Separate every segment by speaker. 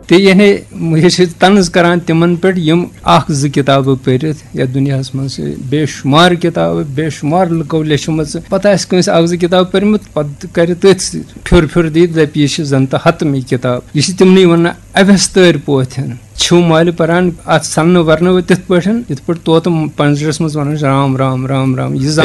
Speaker 1: तो यह तंज करान तिमन पे यम अख ज किताब पढ़ित या दुनिया मज बेशुमार किताब बेशुमार लुको लेचम पत कंस अख ज किताब पढ़मुत पत कर फिर फिर दी दप यह जन तो हतम किताब यह तमन वन अभ्यस तर पोथन छू माल पान अत सन वर्न तिथ पे तोत पंजरस मज वन राम राम राम राम यह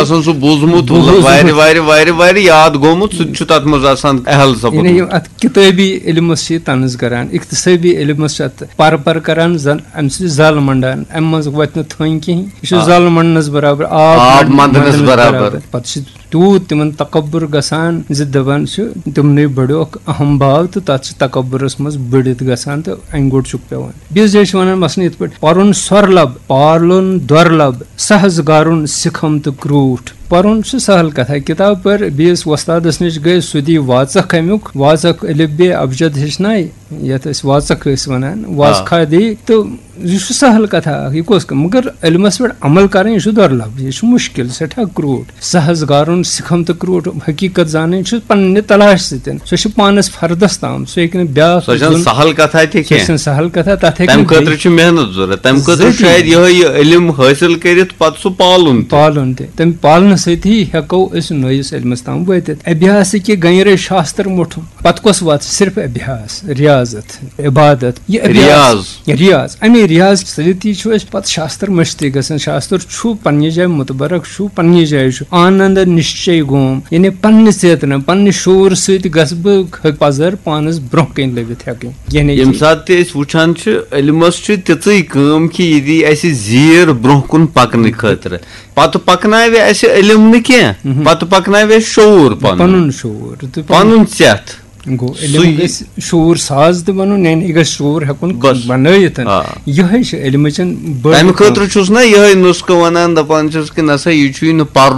Speaker 2: याद गोमुत तथ मज
Speaker 1: अत किताबी इल्मस तंज करान इख्तिसाबी इल्मस पर करान जन अम जल मंडान अम मज वत थन कहीं यह जल मंडनस बराबर आब मंडनस बराबर पत तूत तिमन तकब्बुर गसान ज दवान तमने बड़ोक अहम भाव तो तथ तकब्बुरस मज बढ़ित गसान तो अंगुट चुक पेवान बीस जाय वन मसन इत पे परुन स्वरलब पालन दुर्लभ सहज गारुन सिखम तो क्रूठ परुन सहल कथा किताब पर बीस वस्तादस निश गए सुदी वाचक अमुक वाचक अलिबे अबजद हेचनाई यत वाचक वन वाज खा दी तो यह सहल कथा यह कोस मगर इल्मस पे अमल कर दुर्लभ यह मुश्किल सठा क्रूट सहज गारुन सिखम तो क्रूट हकीकत जान पन्ने तलाश सह पानस फर्दस ताम सह हेक ब्या
Speaker 2: सहल कथा
Speaker 1: सहल कथा तथ
Speaker 2: मेहनत जरूरत तम शायद यह इल्म हासिल कर पालन
Speaker 1: पालन तम पालन सती हेको नयस इल्मस ताम वात अभ्यास कि गैर शास्त्र मुठ पत कस वात सिर्फ अभ्यास रियाजत इबादत रियाज अमे रियाज सती पत शास्त्र मश्ती गसन शास्त्र पन्ने जाय मुतबरक पन्ने जाय आनंद निश्चय गोम यानी पन्ने चेतना पन्ने शोर सत गस पजर पानस ब्रोह कन लवित हेकन
Speaker 2: यम सात वुचान इल्मस तिथै काम कि यह दी अस जीर ब्रोह कुन पकने खतर पत पकनावे अस इल्म न कह पत पकनावे शोर
Speaker 1: पनुन शोर
Speaker 2: पनुन चेत
Speaker 1: गो शोर साज तो वन यह शोर हेकुन बनत यह इल्म
Speaker 2: तम खतर ना यह नुस्ख वन दपान कि नसा यह